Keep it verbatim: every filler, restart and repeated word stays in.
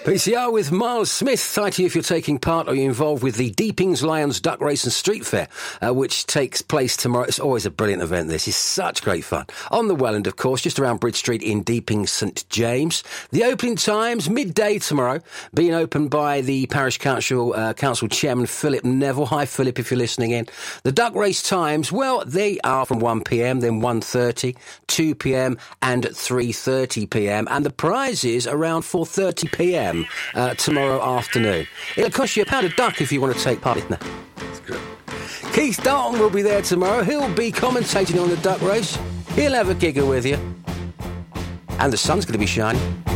P C R with Miles Smith. Hi to you if you're taking part or you're involved with the Deepings Lions Duck Race and Street Fair, uh, which takes place tomorrow. It's always a brilliant event, this. It's such great fun. On the Welland, of course, just around Bridge Street in Deeping, St James. The opening times, midday tomorrow, being opened by the Parish Council, uh, Council Chairman Philip Neville. Hi, Philip, if you're listening in. The duck race times, well, they are from one p m, then one thirty, two p m and three thirty p m. And the prizes around four thirty p m Uh, tomorrow afternoon. It'll cost you a pound a duck if you want to take part in that. That's great. Keith Dalton will be there tomorrow. He'll be commentating on the duck race. He'll have a giggle with you. And the sun's going to be shining.